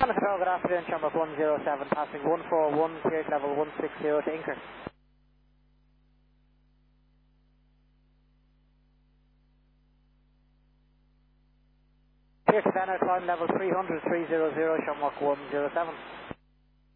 Control, good afternoon, Shamrock 107, passing 141, cleared level 160 to Inker. Clear to Banner, climb level 300, 300, Shamrock 107.